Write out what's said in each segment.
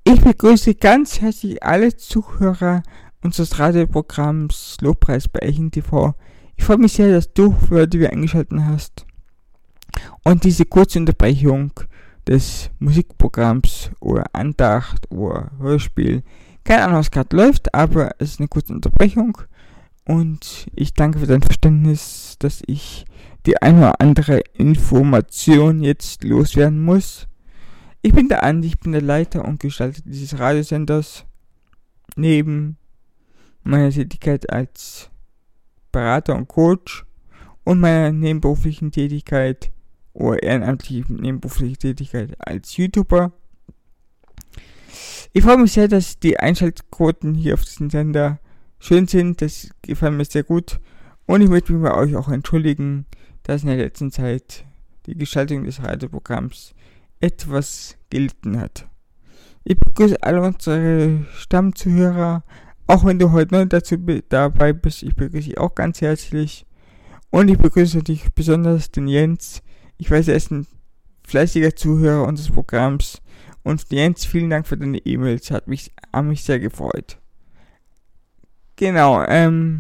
Ich begrüße ganz herzlich alle Zuhörer unseres Radioprogramms Lobpreis bei Echen TV. Ich freue mich sehr, dass du wieder eingeschaltet hast und diese kurze Unterbrechung des Musikprogramms oder Andacht oder Hörspiel, keine Ahnung, was gerade läuft, aber es ist eine kurze Unterbrechung und ich danke für dein Verständnis, dass ich die eine oder andere Information jetzt loswerden muss. Ich bin der Andi, ich bin der Leiter und Gestalter dieses Radiosenders. Neben meiner Tätigkeit als Berater und Coach und meiner nebenberuflichen Tätigkeit oder ehrenamtlichen nebenberuflichen Tätigkeit als YouTuber. Ich freue mich sehr, dass die Einschaltquoten hier auf diesem Sender schön sind. Das gefällt mir sehr gut. Und ich möchte mich bei euch auch entschuldigen, dass in der letzten Zeit die Gestaltung des Radioprogramms etwas gelitten hat. Ich begrüße alle unsere Stammzuhörer, auch wenn du heute neu dabei bist, ich begrüße dich auch ganz herzlich. Und ich begrüße natürlich besonders den Jens. Ich weiß, er ist ein fleißiger Zuhörer unseres Programms. Und Jens, vielen Dank für deine E-Mails, hat mich sehr gefreut. Genau,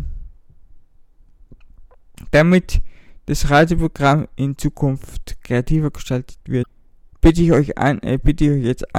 damit das Radioprogramm in Zukunft kreativer gestaltet wird, bitte ich euch jetzt an,